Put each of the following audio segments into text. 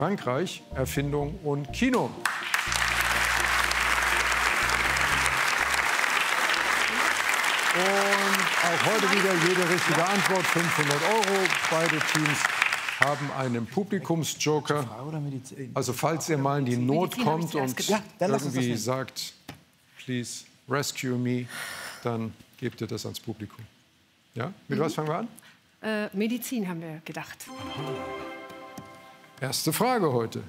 Frankreich, Erfindung und Kino. Und auch heute wieder jede richtige Antwort, 500 €. Beide Teams haben einen Publikumsjoker. Also falls ihr mal in die Not kommt und irgendwie sagt, please rescue me, dann gebt ihr das ans Publikum. Ja? Mit was fangen wir an? Medizin haben wir gedacht. Erste Frage heute.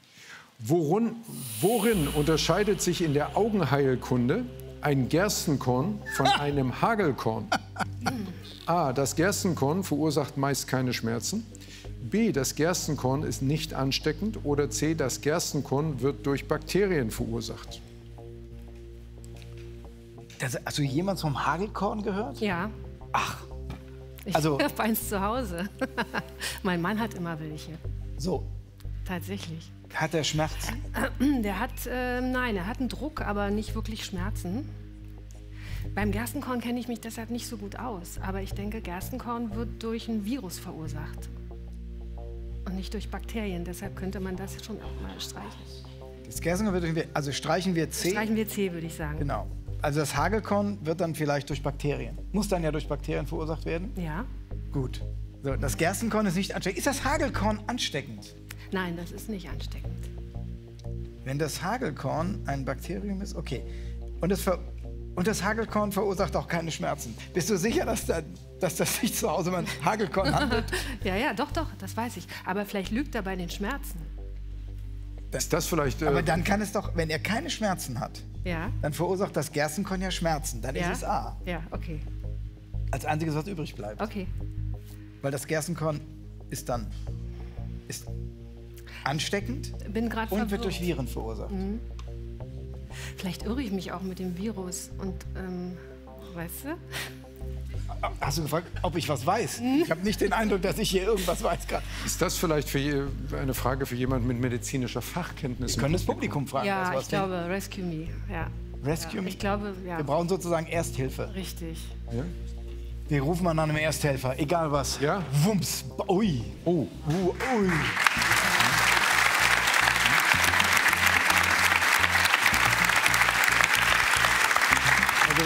Worin unterscheidet sich in der Augenheilkunde ein Gerstenkorn von einem Hagelkorn? A. Das Gerstenkorn verursacht meist keine Schmerzen. B. Das Gerstenkorn ist nicht ansteckend. Oder C. Das Gerstenkorn wird durch Bakterien verursacht. Hast du jemals vom Hagelkorn gehört? Ja. Ach. Ich habe eins zu Hause. Mein Mann hat immer welche. So. Tatsächlich. Hat er Schmerzen? Der hat, nein, er hat einen Druck, aber nicht wirklich Schmerzen. Beim Gerstenkorn kenne ich mich deshalb nicht so gut aus. Aber ich denke, Gerstenkorn wird durch ein Virus verursacht. Und nicht durch Bakterien. Deshalb könnte man das schon auch mal streichen. Das Gerstenkorn wird durch, also streichen wir C? Streichen wir C, würde ich sagen. Genau. Also das Hagelkorn wird dann vielleicht durch Bakterien. Muss dann ja durch Bakterien verursacht werden? Ja. Gut. So, das Gerstenkorn ist nicht ansteckend. Ist das Hagelkorn ansteckend? Nein, das ist nicht ansteckend. Wenn das Hagelkorn ein Bakterium ist, okay. Und das Hagelkorn verursacht auch keine Schmerzen. Bist du sicher, dass das nicht zu Hause mal ein Hagelkorn handelt? Ja, doch, das weiß ich. Aber vielleicht lügt er bei den Schmerzen. Ist das vielleicht... Aber dann kann es doch, wenn er keine Schmerzen hat, dann verursacht das Gerstenkorn ja Schmerzen. Dann ist es A. Ja, okay. Als einziges, was übrig bleibt. Okay. Weil das Gerstenkorn ist ansteckend und wird durch Viren verursacht. Mhm. Vielleicht irre ich mich auch mit dem Virus und, weißt du? Hast du gefragt, ob ich was weiß? Ich habe nicht den Eindruck, dass ich hier irgendwas weiß gerade. Ist das vielleicht eine Frage für jemanden mit medizinischer Fachkenntnis? Wir können das Publikum fragen. Ja, ich glaube, rescue me. Ja. Rescue me? Ich glaube, ja. Wir brauchen sozusagen Ersthilfe. Richtig. Ja? Wir rufen mal nach einem Ersthelfer, egal was. Ja? Wumps. Ui. Oh. Ui. Also,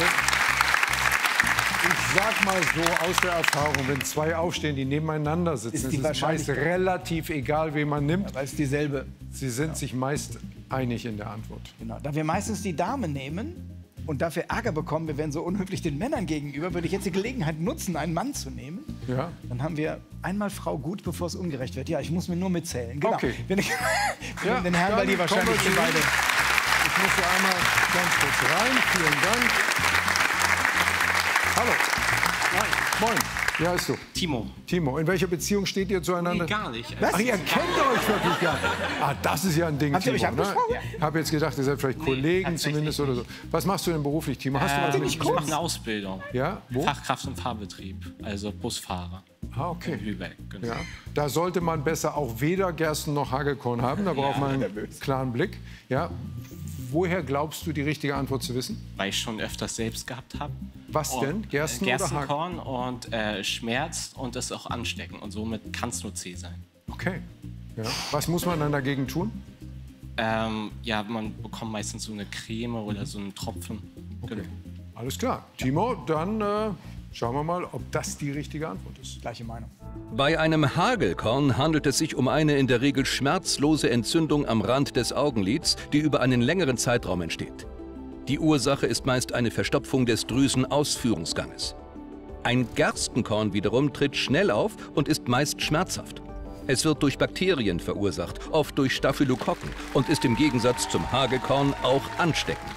ich sag mal so aus der Erfahrung, wenn zwei aufstehen, die nebeneinander sitzen, ist es meist relativ egal, wen man nimmt. Aber es ist dieselbe. Sie sind sich meist einig in der Antwort. Genau. Da wir meistens die Dame nehmen und dafür Ärger bekommen, wir werden so unhöflich den Männern gegenüber, würde ich jetzt die Gelegenheit nutzen, einen Mann zu nehmen. Ja. Dann haben wir einmal Frau gut, bevor es ungerecht wird. Ja, ich muss mir nur mitzählen. Genau. Okay. Den Herrn, weil die wahrscheinlich die beide... Ich muss hier einmal ganz kurz rein. Vielen Dank. Hallo. Moin. Wie heißt du? Timo. Timo. In welcher Beziehung steht ihr zueinander? Nee, gar nicht. Was? Ach, ihr kennt euch wirklich gar nicht. Ah, das ist ja ein Ding, Habt ihr Timo. euch abgesprochen? Ne? Ich habe jetzt gedacht, ihr seid vielleicht Kollegen zumindest oder so. Was machst du denn beruflich, Timo? Hast du was mit Ich mache eine Ausbildung. Ja? Wo? Fachkraft im Fahrbetrieb, also Busfahrer. Ah, okay. In Lübeck, genau. Ja. Da sollte man besser auch weder Gersten noch Hagelkorn haben. Da braucht man einen klaren Blick. Ja. Woher glaubst du, die richtige Antwort zu wissen? Weil ich schon öfters selbst gehabt habe. Was denn? Gersten oder Gerstenkorn und schmerzt und ist auch ansteckend. Und somit kann es nur C sein. Okay. Ja. Was muss man dann dagegen tun? Ja, man bekommt meistens so eine Creme oder so einen Tropfen. Okay. Alles klar. Timo, dann schauen wir mal, ob das die richtige Antwort ist. Gleiche Meinung. Bei einem Hagelkorn handelt es sich um eine in der Regel schmerzlose Entzündung am Rand des Augenlids, die über einen längeren Zeitraum entsteht. Die Ursache ist meist eine Verstopfung des Drüsenausführungsganges. Ein Gerstenkorn wiederum tritt schnell auf und ist meist schmerzhaft. Es wird durch Bakterien verursacht, oft durch Staphylokokken, und ist im Gegensatz zum Hagelkorn auch ansteckend.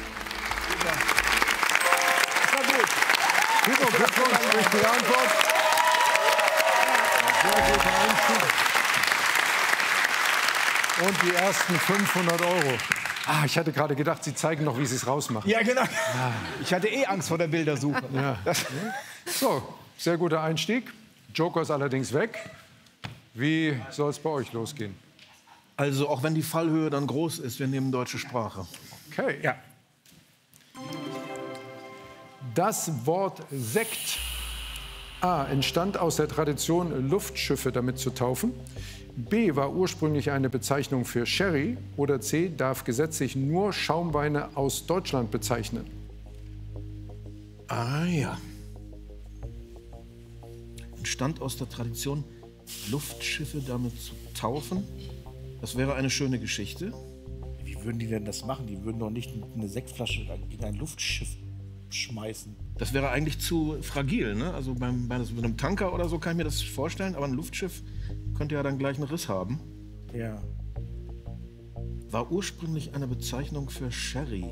Timo, Glückwunsch, richtige Antwort. Sehr guter Einstieg. Und die ersten 500 €. Ah, ich hatte gerade gedacht, Sie zeigen noch, wie Sie es rausmachen. Ja, genau. Ich hatte Angst vor der Bildersuche. Ja. So, sehr guter Einstieg. Joker ist allerdings weg. Wie soll es bei euch losgehen? Also, auch wenn die Fallhöhe dann groß ist, wir nehmen deutsche Sprache. Okay. Ja. Das Wort Sekt entstand aus der Tradition, Luftschiffe damit zu taufen. B war ursprünglich eine Bezeichnung für Sherry oder C darf gesetzlich nur Schaumweine aus Deutschland bezeichnen. Ah ja. Entstand aus der Tradition, Luftschiffe damit zu taufen. Das wäre eine schöne Geschichte. Wie würden die denn das machen? Die würden doch nicht eine Sektflasche in ein Luftschiff schmeißen. Das wäre eigentlich zu fragil, ne? Also bei einem Tanker oder so kann ich mir das vorstellen, aber ein Luftschiff könnte ja dann gleich einen Riss haben. Ja. War ursprünglich eine Bezeichnung für Sherry.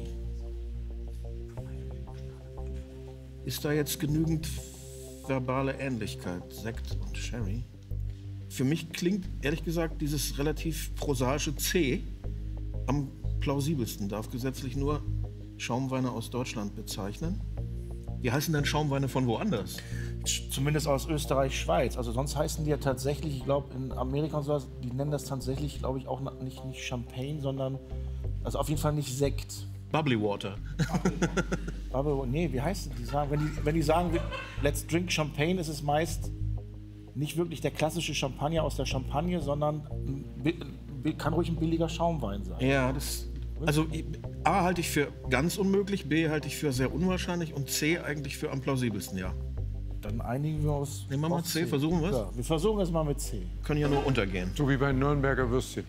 Ist da jetzt genügend verbale Ähnlichkeit, Sekt und Sherry? Für mich klingt, ehrlich gesagt, dieses relativ prosaische C am plausibelsten. Darf gesetzlich nur Schaumweine aus Deutschland bezeichnen. Wie heißen denn Schaumweine von woanders? Zumindest aus Österreich, Schweiz. Also sonst heißen die ja tatsächlich, ich glaube in Amerika und so, die nennen das tatsächlich, glaube ich, auch nicht Champagne, sondern, also auf jeden Fall nicht Sekt. Bubbly Water. Nee, wie heißt es? Die sagen, wenn die sagen, let's drink Champagne, ist es meist nicht wirklich der klassische Champagner aus der Champagne, sondern kann ruhig ein billiger Schaumwein sein. Ja, also A halte ich für ganz unmöglich, B halte ich für sehr unwahrscheinlich und C eigentlich für am plausibelsten, ja. Dann einigen wir uns. Nehmen wir mal C, versuchen wir es? Ja, wir versuchen es mal mit C. Können ja nur untergehen. So wie bei Nürnberger Würstchen.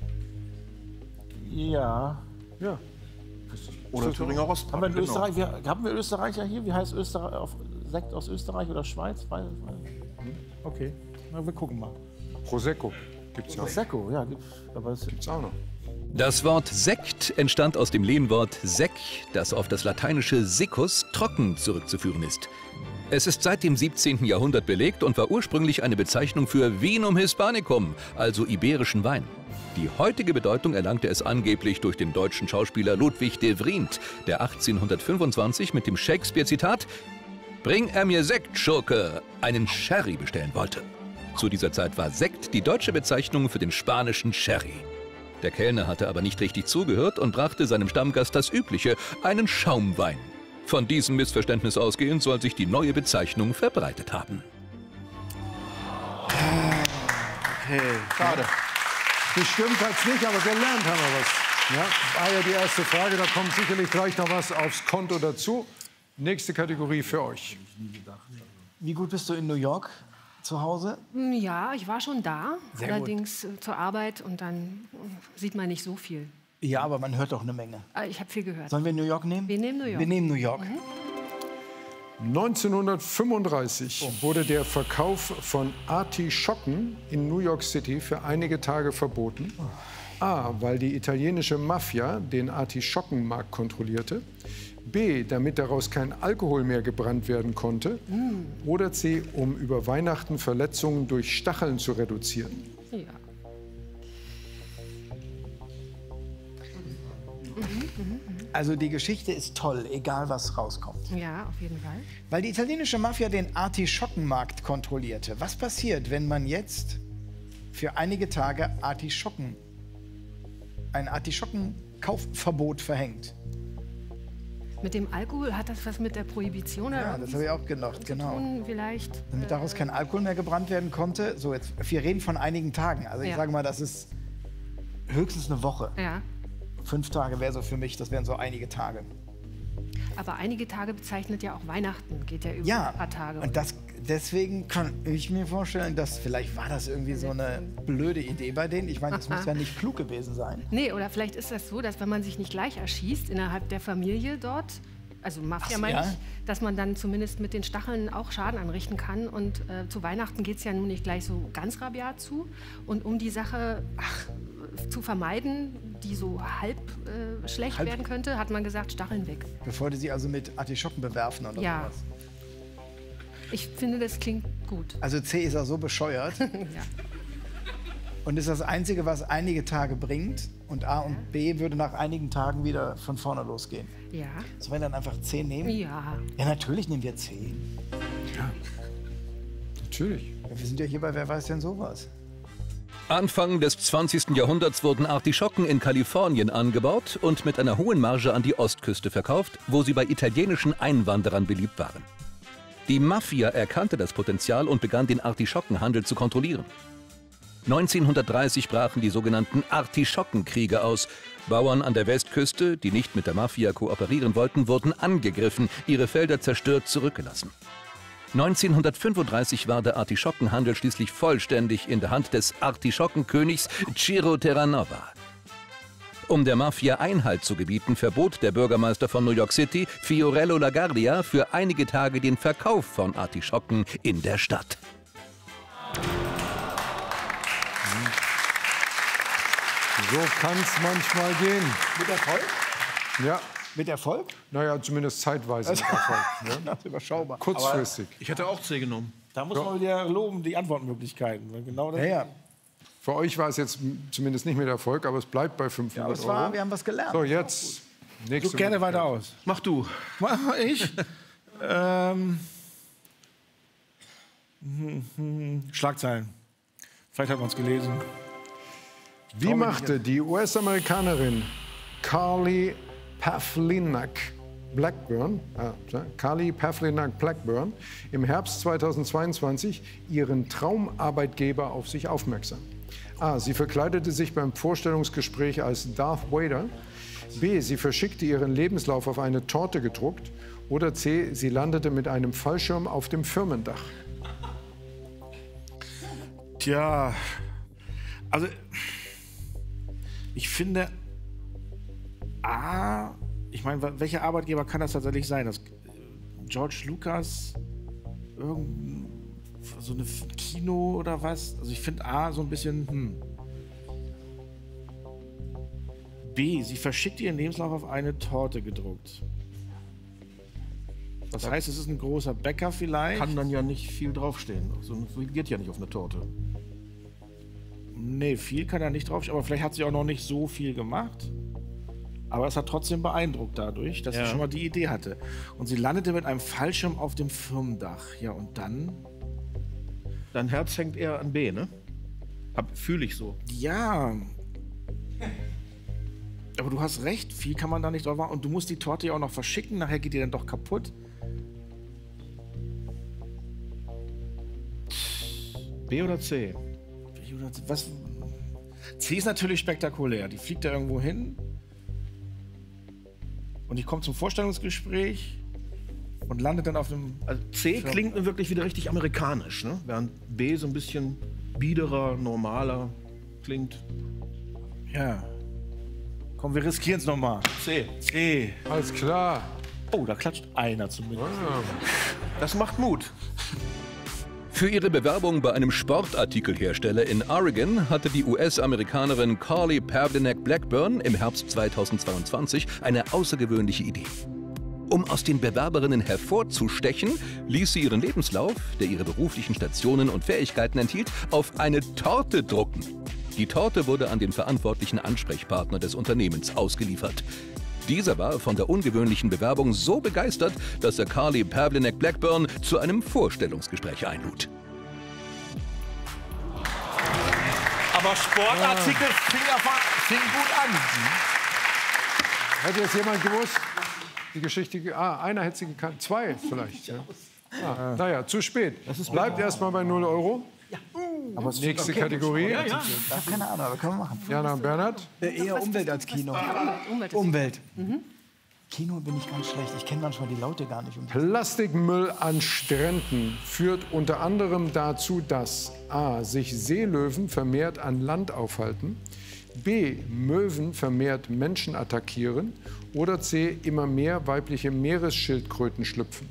Ja. Ja. Oder Thüringer Rostbraten. Haben wir in Österreich, haben wir Österreicher hier? Wie heißt Österreich, Sekt aus Österreich oder Schweiz? Okay, na, wir gucken mal. Prosecco gibt's ja auch. Prosecco, ja, aber es Gibt's auch noch. Das Wort Sekt entstand aus dem Lehnwort sec, das auf das lateinische secus, trocken, zurückzuführen ist. Es ist seit dem 17. Jahrhundert belegt und war ursprünglich eine Bezeichnung für Vinum Hispanicum, also iberischen Wein. Die heutige Bedeutung erlangte es angeblich durch den deutschen Schauspieler Ludwig de Vriend, der 1825 mit dem Shakespeare-Zitat »Bring er mir Sekt, Schurke«, einen Sherry bestellen wollte. Zu dieser Zeit war Sekt die deutsche Bezeichnung für den spanischen Sherry. Der Kellner hatte aber nicht richtig zugehört und brachte seinem Stammgast das Übliche, einen Schaumwein. Von diesem Missverständnis ausgehend soll sich die neue Bezeichnung verbreitet haben. Okay, schade. Bestimmt hat's nicht, aber gelernt haben wir was. Ja, war ja die erste Frage, da kommt sicherlich gleich noch was aufs Konto dazu. Nächste Kategorie für euch. Wie gut bist du in New York zu Hause? Ja, ich war schon da, Sehr allerdings zur Arbeit und dann sieht man nicht so viel. Ja, aber man hört doch eine Menge. Ich habe viel gehört. Sollen wir New York nehmen? Wir nehmen New York. Wir nehmen New York. 1935 wurde der Verkauf von Artischocken in New York City für einige Tage verboten. A, weil die italienische Mafia den Artischockenmarkt kontrollierte. B, damit daraus kein Alkohol mehr gebrannt werden konnte. Oder C, um über Weihnachten Verletzungen durch Stacheln zu reduzieren. Ja. Also die Geschichte ist toll, egal was rauskommt. Ja, auf jeden Fall. Weil die italienische Mafia den Artischockenmarkt kontrollierte. Was passiert, wenn man jetzt für einige Tage ein Artischockenkaufverbot verhängt? Mit dem Alkohol hat das was mit der Prohibition Ja, das habe ich auch gedacht, genau. tun, vielleicht. Damit daraus kein Alkohol mehr gebrannt werden konnte. So, jetzt, wir reden von einigen Tagen. Also ich Ja. sage mal, das ist höchstens eine Woche. Ja. 5 Tage wäre so für mich, das wären so einige Tage. Aber einige Tage bezeichnet ja auch Weihnachten, geht ja über Ja, ein paar Tage. und deswegen kann ich mir vorstellen, dass vielleicht war das irgendwie so eine blöde Idee bei denen. Ich meine, das muss ja nicht klug gewesen sein. Nee, oder vielleicht ist das so, dass wenn man sich nicht gleich erschießt innerhalb der Familie dort, also Mafia Ach, meine ja? ich, dass man dann zumindest mit den Stacheln auch Schaden anrichten kann. Und zu Weihnachten geht es ja nun nicht gleich so ganz rabiat zu. Und um die Sache zu vermeiden, die so halb schlecht werden könnte, hat man gesagt, Stacheln weg. Bevor die sie also mit Artischocken bewerfen oder Ja. sowas. Ich finde, das klingt gut. Also C ist ja so bescheuert Ja. und ist das Einzige, was einige Tage bringt. Und A und B würde nach einigen Tagen wieder von vorne losgehen. Ja. Sollen wir dann einfach C nehmen? Ja. Ja, natürlich nehmen wir C. Natürlich. Ja, wir sind ja hier bei Wer weiß denn sowas? Anfang des 20. Jahrhunderts wurden Artischocken in Kalifornien angebaut und mit einer hohen Marge an die Ostküste verkauft, wo sie bei italienischen Einwanderern beliebt waren. Die Mafia erkannte das Potenzial und begann den Artischockenhandel zu kontrollieren. 1930 brachen die sogenannten Artischockenkriege aus. Bauern an der Westküste, die nicht mit der Mafia kooperieren wollten, wurden angegriffen, ihre Felder zerstört zurückgelassen. 1935 war der Artischockenhandel schließlich vollständig in der Hand des Artischockenkönigs Ciro Terranova. Um der Mafia Einhalt zu gebieten, verbot der Bürgermeister von New York City, Fiorello LaGuardia, für einige Tage den Verkauf von Artischocken in der Stadt. So kann es manchmal gehen. Mit Erfolg? Ja. Mit Erfolg? Naja, zumindest zeitweise mit Erfolg. Ne? Das ist überschaubar. Kurzfristig. Ich hätte auch C genommen. Da muss man wieder loben, die Antwortmöglichkeiten. Weil genau das Ja. Für euch war es jetzt zumindest nicht mit Erfolg, aber es bleibt bei 500 Aber es war, Euro. wir haben was gelernt. So, jetzt nächste Such gerne Möglichkeit. weiter aus. Mach du. Ich? Schlagzeilen. Vielleicht hat man es gelesen. Wie machte die US-Amerikanerin Carly Pavlinak Blackburn im Herbst 2022 ihren Traumarbeitgeber auf sich aufmerksam? A. Sie verkleidete sich beim Vorstellungsgespräch als Darth Vader. B. Sie verschickte ihren Lebenslauf auf eine Torte gedruckt. Oder C. Sie landete mit einem Fallschirm auf dem Firmendach. Tja, also ich finde, ich meine, welcher Arbeitgeber kann das tatsächlich sein? George Lucas, so eine Kino oder was? Also ich finde A so ein bisschen, B, sie verschickt ihren Lebenslauf auf eine Torte gedruckt. Das heißt, es ist ein großer Bäcker vielleicht? Kann dann ja nicht viel draufstehen. So geht ja nicht auf eine Torte. Nee, viel kann da nicht draufstehen, aber vielleicht hat sie auch noch nicht so viel gemacht. Aber es hat trotzdem beeindruckt dadurch, dass sie schon mal die Idee hatte. Und sie landete mit einem Fallschirm auf dem Firmendach. Ja, und dann? Dein Herz hängt eher an B, ne? Fühle ich so. Ja. Aber du hast recht, viel kann man da nicht drauf machen. Und du musst die Torte ja auch noch verschicken, nachher geht die dann doch kaputt. B oder C? Was? C ist natürlich spektakulär. Die fliegt da irgendwo hin und die kommt zum Vorstellungsgespräch und landet dann auf dem... Also C klingt mir wirklich wieder richtig amerikanisch, ne? Während B so ein bisschen biederer, normaler klingt. Ja. Komm, wir riskieren es nochmal. C. C. Alles klar. Oh, da klatscht einer zumindest. Das macht Mut. Für ihre Bewerbung bei einem Sportartikelhersteller in Oregon hatte die US-Amerikanerin Carly Pavlinak Blackburn im Herbst 2022 eine außergewöhnliche Idee. Um aus den Bewerberinnen hervorzustechen, ließ sie ihren Lebenslauf, der ihre beruflichen Stationen und Fähigkeiten enthielt, auf eine Torte drucken. Die Torte wurde an den verantwortlichen Ansprechpartner des Unternehmens ausgeliefert. Dieser war von der ungewöhnlichen Bewerbung so begeistert, dass er Carly Pavlinak Blackburn zu einem Vorstellungsgespräch einlud. Aber Sportartikel fing gut an. Hätte jetzt jemand gewusst, die Geschichte... einer hätte sie gekannt. Zwei vielleicht. Ja. Naja, zu spät. Bleibt erstmal bei 0 Euro. Aber Nächste Kategorie. Ich habe keine Ahnung, aber können wir machen. Jana und Bernhard. Eher Umwelt als Kino. Umwelt. Kino bin ich ganz schlecht. Ich kenne manchmal die Laute gar nicht. Plastikmüll an Stränden führt unter anderem dazu, dass A. sich Seelöwen vermehrt an Land aufhalten, B. Möwen vermehrt Menschen attackieren oder C. immer mehr weibliche Meeresschildkröten schlüpfen.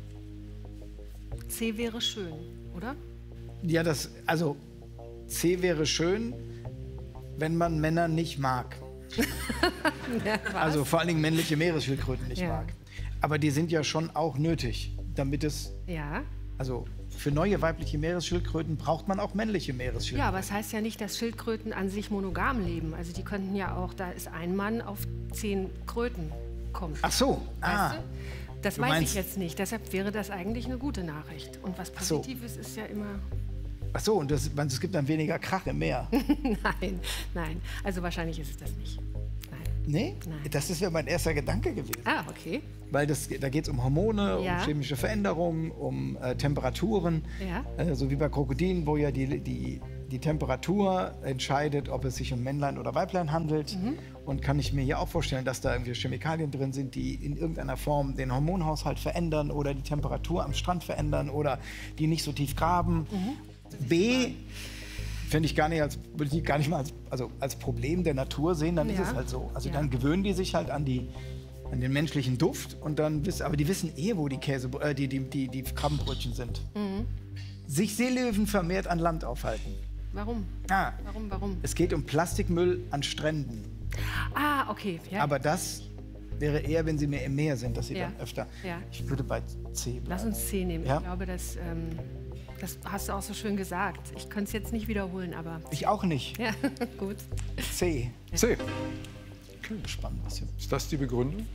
C wäre schön, oder? Ja, also C wäre schön, wenn man Männer nicht mag. Also vor allen Dingen männliche Meeresschildkröten nicht mag. Aber die sind ja schon auch nötig, damit es... Ja. Also für neue weibliche Meeresschildkröten braucht man auch männliche Meeresschildkröten. Ja, aber es heißt ja nicht, dass Schildkröten an sich monogam leben. Also die könnten ja auch, da ist ein Mann auf 10 Kröten kommen. Ach so. Weißt du? Das Du weiß meinst- ich jetzt nicht. Deshalb wäre das eigentlich eine gute Nachricht. Und was so. Positives ist ja immer... Ach so, und es gibt dann weniger Krach im Meer. Nein. Also wahrscheinlich ist es das nicht. Nein. Nee? Nein. Das wäre mein erster Gedanke gewesen. Ah, okay. Weil da geht es um Hormone, Ja. um chemische Veränderungen, um Temperaturen. Ja. So wie bei Krokodilen, wo ja die Die Temperatur entscheidet, ob es sich um Männlein oder Weiblein handelt. Und kann ich mir hier auch vorstellen, dass da irgendwie Chemikalien drin sind, die in irgendeiner Form den Hormonhaushalt verändern oder die Temperatur am Strand verändern oder die nicht so tief graben. B, finde ich würde ich gar nicht mal als Problem der Natur sehen, dann ist es halt so. Also dann gewöhnen die sich halt an den menschlichen Duft und dann aber die wissen wo die die Krabbenbrötchen sind. Sich Seelöwen vermehrt an Land aufhalten. Warum? Warum? Es geht um Plastikmüll an Stränden. Ah, okay. Ja. Aber das wäre eher, wenn sie mehr im Meer sind, dass sie dann öfter... Ja. Ich würde bei C bleiben. Lass uns C nehmen. Ja? Ich glaube, das hast du auch so schön gesagt. Ich könnte es jetzt nicht wiederholen, aber... Ich auch nicht. Ja, gut. C. C. Okay, spannend. Was hier. Ist das die Begründung?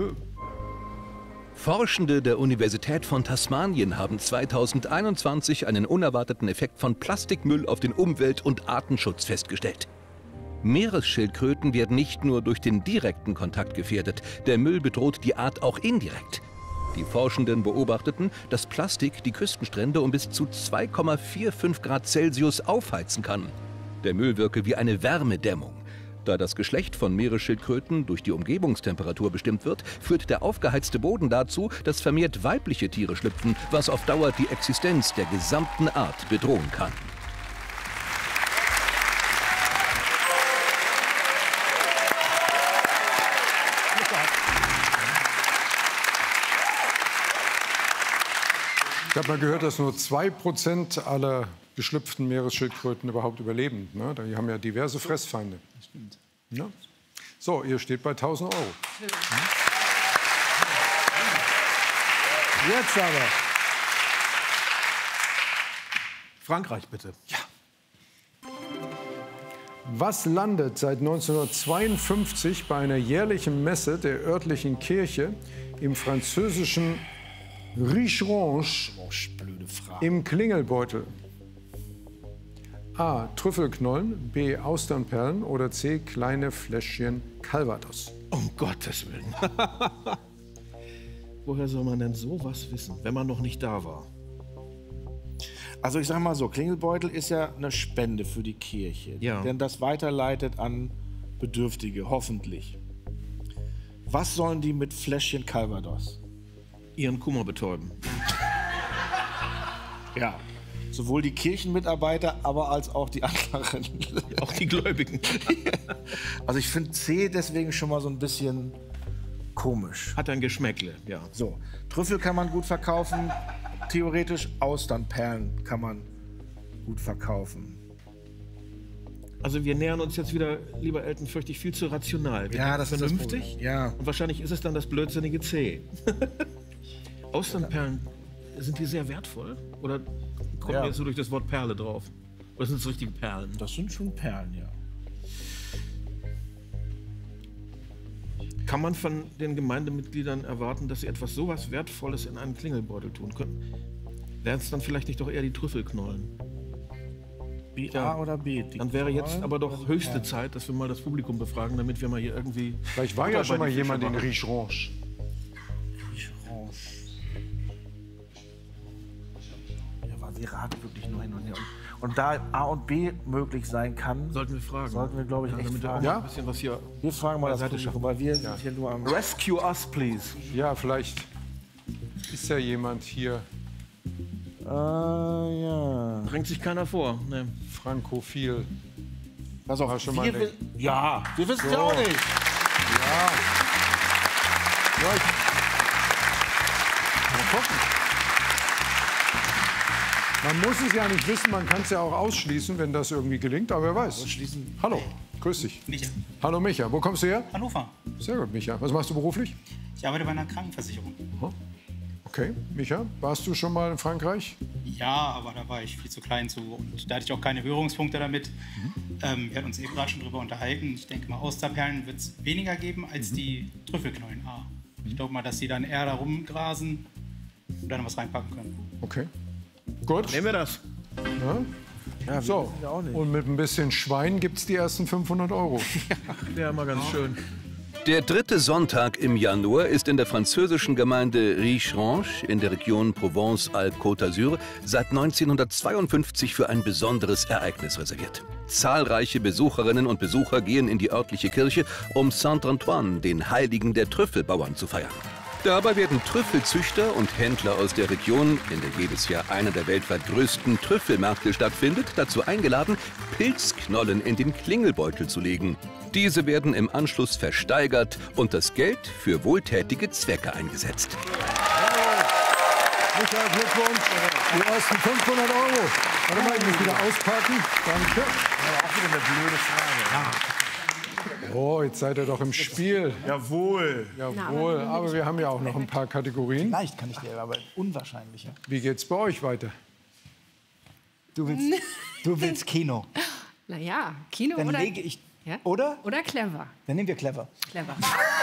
Forschende der Universität von Tasmanien haben 2021 einen unerwarteten Effekt von Plastikmüll auf den Umwelt- und Artenschutz festgestellt. Meeresschildkröten werden nicht nur durch den direkten Kontakt gefährdet, der Müll bedroht die Art auch indirekt. Die Forschenden beobachteten, dass Plastik die Küstenstrände um bis zu 2,45 Grad Celsius aufheizen kann. Der Müll wirke wie eine Wärmedämmung. Da das Geschlecht von Meeresschildkröten durch die Umgebungstemperatur bestimmt wird, führt der aufgeheizte Boden dazu, dass vermehrt weibliche Tiere schlüpfen, was auf Dauer die Existenz der gesamten Art bedrohen kann. Ich habe mal gehört, dass nur 2% aller geschlüpften Meeresschildkröten überhaupt überleben. Ne? Die haben ja diverse Fressfeinde. Das stimmt. Ja? So, ihr steht bei 1.000 Euro. Jetzt aber. Frankreich, bitte. Ja. Was landet seit 1952 bei einer jährlichen Messe der örtlichen Kirche im französischen Richerange im Klingelbeutel? A. Trüffelknollen, B. Austernperlen oder C. kleine Fläschchen Calvados. Um Gottes Willen. Woher soll man denn sowas wissen, wenn man noch nicht da war? Also ich sage mal so, Klingelbeutel ist ja eine Spende für die Kirche, denn das weiterleitet an Bedürftige, hoffentlich. Was sollen die mit Fläschchen Calvados? Ihren Kummer betäuben. Ja, sowohl die Kirchenmitarbeiter, aber als auch die anderen. Auch die Gläubigen. Also ich finde C deswegen schon mal so ein bisschen komisch. Hat ein Geschmäckle, ja. So, Trüffel kann man gut verkaufen, theoretisch Austernperlen kann man gut verkaufen. Also wir nähern uns jetzt wieder, lieber Elton, fürchte ich, viel zu rational. Ja, das ist vernünftig. Ja. Und wahrscheinlich ist es dann das blödsinnige C. Austernperlen, sind die sehr wertvoll? Oder kommen wir jetzt so durch das Wort Perle drauf? Oder sind es richtige Perlen? Das sind schon Perlen, ja. Kann man von den Gemeindemitgliedern erwarten, dass sie etwas sowas Wertvolles in einen Klingelbeutel tun können? Wären es dann vielleicht nicht doch eher die Trüffelknollen? A oder B? Dann wäre jetzt aber doch höchste Zeit, dass wir mal das Publikum befragen, damit wir mal hier irgendwie... Vielleicht war ja schon mal jemand in Richerange. Wir raten wirklich nur hin und her. Und da A und B möglich sein kann, sollten wir fragen. Sollten wir, glaube ich, echt fragen. Ein bisschen was hier wir fragen mal das Publikum, weil wir sind hier nur am... Rescue us, please. Ja, vielleicht ist ja jemand hier. Ja. Drängt sich keiner vor. Nee. Frankophil. Pass auf, schon mal wir wissen es ja auch nicht. Ja. Mal gucken. Man muss es ja nicht wissen, man kann es ja auch ausschließen, wenn das irgendwie gelingt, aber wer weiß. Hallo, grüß dich. Micha. Hallo Micha, wo kommst du her? Hannover. Sehr gut, Micha. Was machst du beruflich? Ich arbeite bei einer Krankenversicherung. Okay, Micha, warst du schon mal in Frankreich? Ja, aber da war ich viel zu klein zu und da hatte ich auch keine Berührungspunkte damit. Wir hatten uns eben gerade schon drüber unterhalten. Ich denke mal, Austerperlen wird es weniger geben als die Trüffelknollen. Ich glaube mal, dass sie dann eher da rumgrasen und dann was reinpacken können. Okay. Gut. Nehmen wir das. Ja, so, und mit ein bisschen Schwein gibt es die ersten 500 Euro. Wäre mal ganz schön. Der 3. Sonntag im Januar ist in der französischen Gemeinde Richerange in der Region Provence-Alpes-Côte d'Azur seit 1952 für ein besonderes Ereignis reserviert. Zahlreiche Besucherinnen und Besucher gehen in die örtliche Kirche, um Saint-Antoine, den Heiligen der Trüffelbauern, zu feiern. Dabei werden Trüffelzüchter und Händler aus der Region, in der jedes Jahr einer der weltweit größten Trüffelmärkte stattfindet, dazu eingeladen, Pilzknollen in den Klingelbeutel zu legen. Diese werden im Anschluss versteigert und das Geld für wohltätige Zwecke eingesetzt. Michael, Glückwunsch. Die ersten 500 €. Warte mal, ich muss wieder auspacken. Danke. Ja, auch wieder eine blöde Frage. Oh, jetzt seid ihr doch im Spiel. Jawohl. Jawohl, aber wir haben ja auch noch ein paar Kategorien. Vielleicht kann ich dir, aber unwahrscheinlicher. Wie geht's bei euch weiter? Du willst Kino. Naja, Kino Dann oder... lege ich... Ja? Oder? Oder clever. Dann nehmen wir clever. Clever.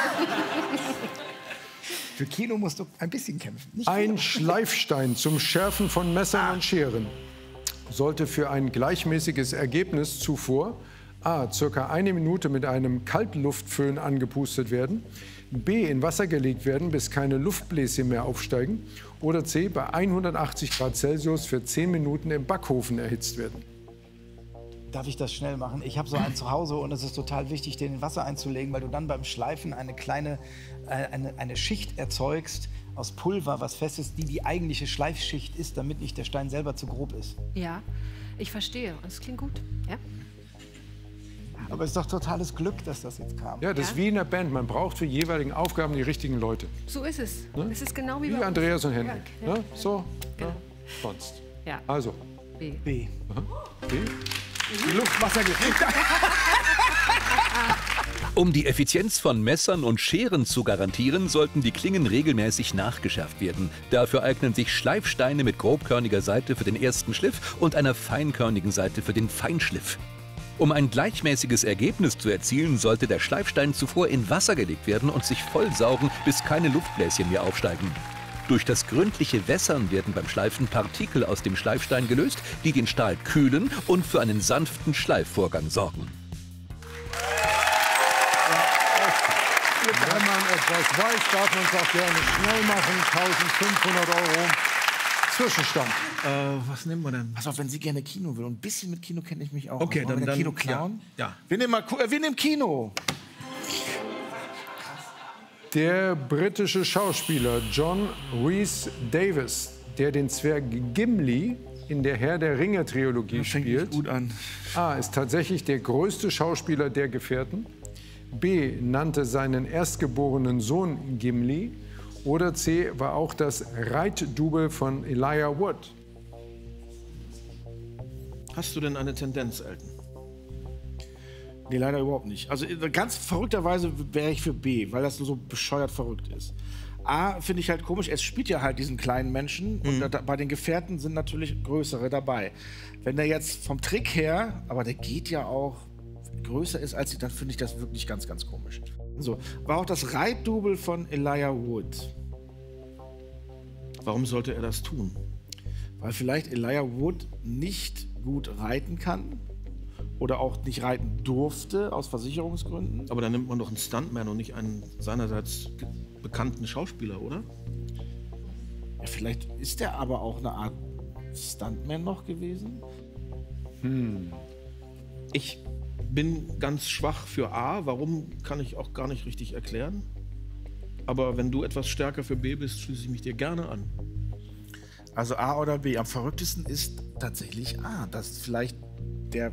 Für Kino musst du ein bisschen kämpfen. Nicht Ein Schleifstein zum Schärfen von Messern und Scheren sollte für ein gleichmäßiges Ergebnis zuvor a. ca. 1 Minute mit einem Kaltluftföhn angepustet werden, b. in Wasser gelegt werden, bis keine Luftbläschen mehr aufsteigen oder c. bei 180 Grad Celsius für 10 Minuten im Backofen erhitzt werden. Darf ich das schnell machen? Ich habe so einen zu Hause und es ist total wichtig, den in Wasser einzulegen, weil du dann beim Schleifen eine kleine eine Schicht erzeugst aus Pulver, was fest ist, die eigentliche Schleifschicht ist, damit nicht der Stein selber zu grob ist. Ja, ich verstehe. Und es klingt gut. Ja? Aber es ist doch totales Glück, dass das jetzt kam. Ja, das ist wie in der Band. Man braucht für jeweiligen Aufgaben die richtigen Leute. So ist es. Ne? Es ist genau wie Wie bei uns. Andreas und Henrik. Ja, ja. Ne? So, Genau. ja, sonst. Ja. Also, B. B. B. Luftwasser. Um die Effizienz von Messern und Scheren zu garantieren, sollten die Klingen regelmäßig nachgeschärft werden. Dafür eignen sich Schleifsteine mit grobkörniger Seite für den ersten Schliff und einer feinkörnigen Seite für den Feinschliff. Um ein gleichmäßiges Ergebnis zu erzielen, sollte der Schleifstein zuvor in Wasser gelegt werden und sich vollsaugen, bis keine Luftbläschen mehr aufsteigen. Durch das gründliche Wässern werden beim Schleifen Partikel aus dem Schleifstein gelöst, die den Stahl kühlen und für einen sanften Schleifvorgang sorgen. Wenn man etwas weiß, darf man es auch gerne schnell machen. 1.500 € Zwischenstand. Was nehmen wir denn? Pass auf, wenn sie gerne Kino will. Und ein bisschen mit Kino kenne ich mich auch. Okay, Wollen wir dann Kino klauen? Ja. Wir nehmen Kino. Der britische Schauspieler John Rhys Davies, der den Zwerg Gimli in der Herr der Ringe-Trilogie spielt, Gut an. A. ist tatsächlich der größte Schauspieler der Gefährten, B. nannte seinen erstgeborenen Sohn Gimli oder C. war auch das Reitdouble von Elijah Wood. Hast du denn eine Tendenz, Elton? Nee, leider überhaupt nicht. Also ganz verrückterweise wäre ich für B, weil das so bescheuert verrückt ist. A, finde ich halt komisch, es spielt ja halt diesen kleinen Menschen und bei den Gefährten sind natürlich größere dabei. Wenn der jetzt vom Trick her, aber der geht ja auch, größer ist als sie, dann finde ich das wirklich ganz, ganz komisch. So, war auch das Reitdouble von Elijah Wood. Warum sollte er das tun? Weil vielleicht Elijah Wood nicht gut reiten kann oder auch nicht reiten durfte aus Versicherungsgründen. Aber dann nimmt man doch einen Stuntman und nicht einen seinerseits bekannten Schauspieler, oder? Ja, vielleicht ist er aber auch eine Art Stuntman noch gewesen. Ich bin ganz schwach für A. Warum, kann ich auch gar nicht richtig erklären. Aber wenn du etwas stärker für B bist, schließe ich mich dir gerne an. Also A oder B. Am verrücktesten ist tatsächlich A. Dass vielleicht der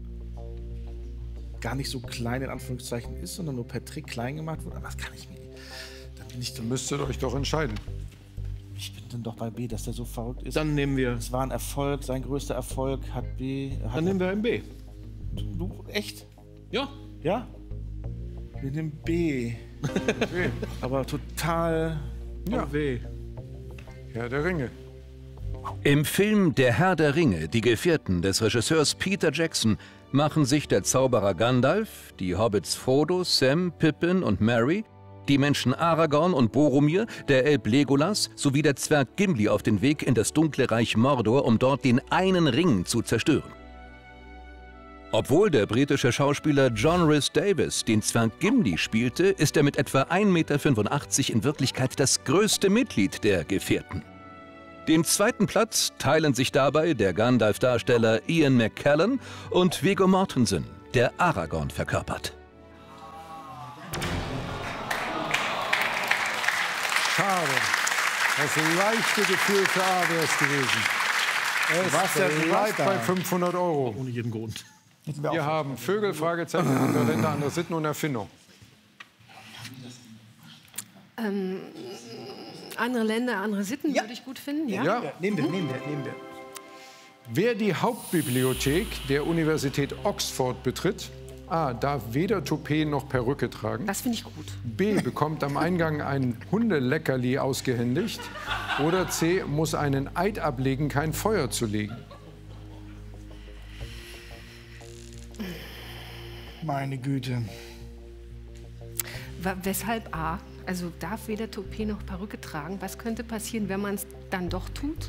gar nicht so klein in Anführungszeichen ist, sondern nur per Trick klein gemacht wurde. Aber das kann ich mir. Dann bin ich, Müsstet euch doch entscheiden. ich bin dann doch bei B, dass der so verrückt ist. Dann nehmen wir, Es war ein Erfolg, sein größter Erfolg hat B. dann nehmen wir ein B. Du, echt? Ja. Ja? Wir nehmen B. Aber total Ja. W. Herr der Ringe. Im Film Der Herr der Ringe, die Gefährten des Regisseurs Peter Jackson, machen sich der Zauberer Gandalf, die Hobbits Frodo, Sam, Pippin und Merry, die Menschen Aragorn und Boromir, der Elb Legolas sowie der Zwerg Gimli auf den Weg in das dunkle Reich Mordor, um dort den einen Ring zu zerstören. Obwohl der britische Schauspieler John Rhys Davies den Zwerg Gimli spielte, ist er mit etwa 1,85 Meter in Wirklichkeit das größte Mitglied der Gefährten. Den zweiten Platz teilen sich dabei der Gandalf-Darsteller Ian McKellen und Viggo Mortensen, der Aragorn verkörpert. Schade. Das leichte Gefühl für A wäre es gewesen. Es bleibt bei 500 €. Ohne jeden Grund. Wir haben Vögel, Fragezeichen, andere Länder, andere Sitten und Erfindung. Andere Länder, andere Sitten würde ich gut finden. Ja? Nehmen wir. Wer die Hauptbibliothek der Universität Oxford betritt, A, darf weder Toupet noch Perücke tragen. Das finde ich gut. B, bekommt am Eingang ein Hundeleckerli ausgehändigt. Oder C, muss einen Eid ablegen, kein Feuer zu legen. Meine Güte. Weshalb A? Also darf weder Toupet noch Perücke tragen. Was könnte passieren, wenn man es dann doch tut?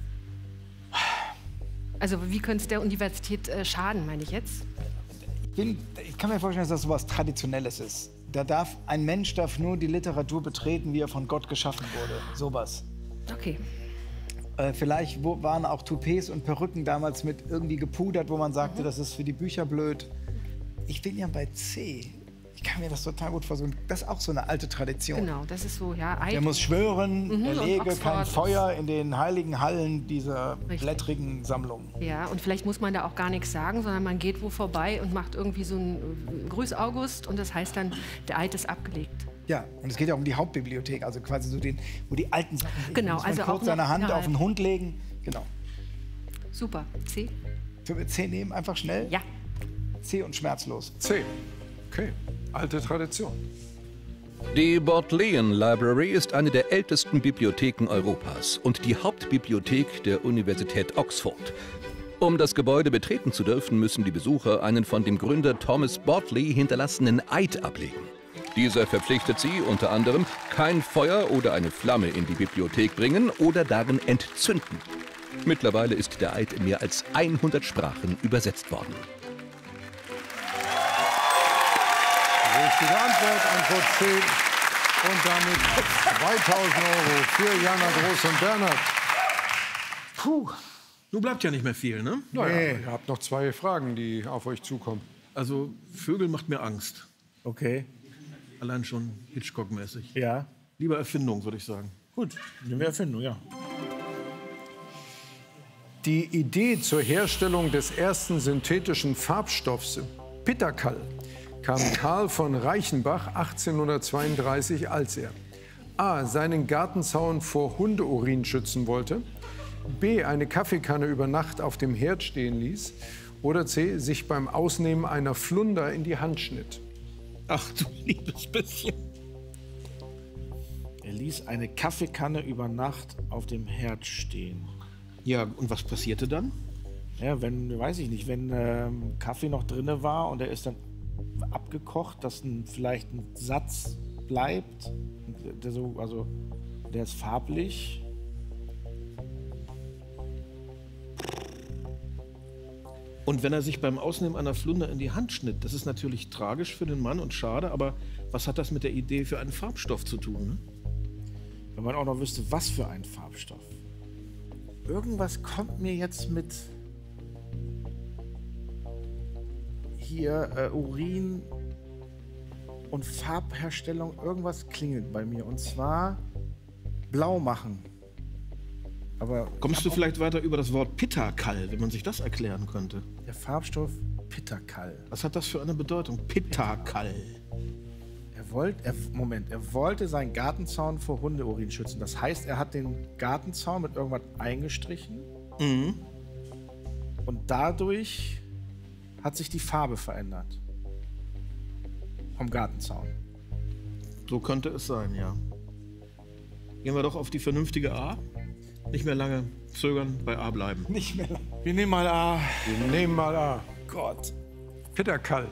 Also wie könnte es der Universität schaden, meine ich jetzt? Ich kann mir vorstellen, dass das so was Traditionelles ist. Ein Mensch darf nur die Literatur betreten, wie er von Gott geschaffen wurde. Sowas. Okay. Vielleicht waren auch Toupets und Perücken damals mit irgendwie gepudert, wo man sagte, das ist für die Bücher blöd. Ich bin ja bei C. Ich kann mir das total gut vorstellen. Das ist auch so eine alte Tradition. Genau, das ist so, ja. Der muss schwören, er lege kein Feuer in den heiligen Hallen dieser blättrigen Sammlung. Ja, und vielleicht muss man da auch gar nichts sagen, sondern man geht wo vorbei und macht irgendwie so ein Grüß August und das heißt dann, der Eid ist abgelegt. Ja, und es geht ja um die Hauptbibliothek, also quasi so wo die alten Sachen liegen. Genau, muss man also kurz auch seine Hand auf den Hund legen. Genau. Super. C? Sollen wir C nehmen, einfach schnell? Ja. C und schmerzlos. C. Okay, alte Tradition. Die Bodleian Library ist eine der ältesten Bibliotheken Europas und die Hauptbibliothek der Universität Oxford. Um das Gebäude betreten zu dürfen, müssen die Besucher einen von dem Gründer Thomas Bodley hinterlassenen Eid ablegen. Dieser verpflichtet sie unter anderem, kein Feuer oder eine Flamme in die Bibliothek bringen oder darin entzünden. Mittlerweile ist der Eid in mehr als 100 Sprachen übersetzt worden. Richtige Antwort C. Und damit 2.000 € für Jana Groß und Bernhard. Puh. Nun bleibt ja nicht mehr viel, ne? Naja, ihr habt noch 2 Fragen, die auf euch zukommen. Also, Vögel macht mir Angst. Okay. Allein schon Hitchcock-mäßig. Ja. Lieber Erfindung, würde ich sagen. Gut, nehmen wir Erfindung, ja. Die Idee zur Herstellung des ersten synthetischen Farbstoffs Pitterkall kam Karl von Reichenbach 1832, als er A. seinen Gartenzaun vor Hundeurin schützen wollte, B. eine Kaffeekanne über Nacht auf dem Herd stehen ließ oder C. sich beim Ausnehmen einer Flunder in die Hand schnitt. Ach du liebes bisschen. Er ließ eine Kaffeekanne über Nacht auf dem Herd stehen. Ja, und was passierte dann? Ja, weiß ich nicht, wenn Kaffee noch drinne war und er ist dann abgekocht, dass vielleicht ein Satz bleibt, der ist farblich. Und wenn er sich beim Ausnehmen einer Flunder in die Hand schnitt, das ist natürlich tragisch für den Mann und schade, aber was hat das mit der Idee für einen Farbstoff zu tun? Ne? Wenn man auch noch wüsste, was für ein Farbstoff. Irgendwas kommt mir jetzt mit hier Urin und Farbherstellung, irgendwas klingelt bei mir. Und zwar blau machen. Aber kommst du vielleicht weiter über das Wort Pitterkall, wenn man sich das erklären könnte? Der Farbstoff Pitterkall. Was hat das für eine Bedeutung? Pitterkall. Er wollte seinen Gartenzaun vor Hundeurin schützen. Das heißt, er hat den Gartenzaun mit irgendwas eingestrichen. Mhm. Und dadurch hat sich die Farbe verändert. Vom Gartenzaun. So könnte es sein, ja. Gehen wir doch auf die vernünftige A. Nicht mehr lange zögern, bei A bleiben. Nicht mehr lange. Wir nehmen mal A. Gott. Pitterkall.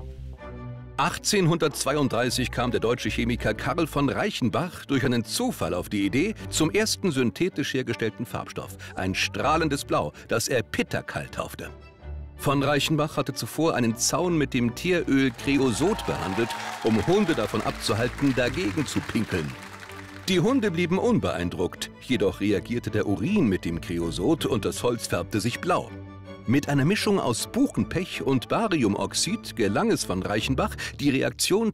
1832 kam der deutsche Chemiker Karl von Reichenbach durch einen Zufall auf die Idee zum ersten synthetisch hergestellten Farbstoff, ein strahlendes Blau, das er Pitterkall taufte. Von Reichenbach hatte zuvor einen Zaun mit dem Tieröl Kreosot behandelt, um Hunde davon abzuhalten, dagegen zu pinkeln. Die Hunde blieben unbeeindruckt, jedoch reagierte der Urin mit dem Kreosot und das Holz färbte sich blau. Mit einer Mischung aus Buchenpech und Bariumoxid gelang es von Reichenbach, die Reaktion